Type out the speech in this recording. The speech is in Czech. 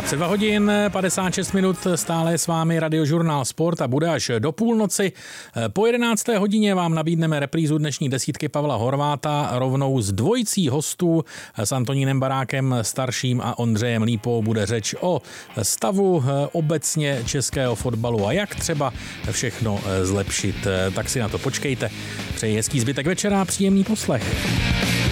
2 hodin 56 minut, stále je s vámi Radiožurnál Sport a bude až do půlnoci. Po 11. hodině vám nabídneme reprízu dnešní desítky Pavla Horváta rovnou s dvojicí hostů s Antonínem Barákem starším a Ondřejem Lípou. Bude řeč o stavu obecně českého fotbalu a jak třeba všechno zlepšit. Tak si na to počkejte. Přeji hezký zbytek večera a příjemný poslech.